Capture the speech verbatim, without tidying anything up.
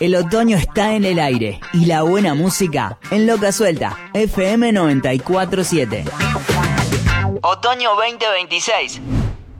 El otoño está en el aire y la buena música en Loca Suelta, F M noventa y cuatro punto siete. Otoño veinte veintiséis.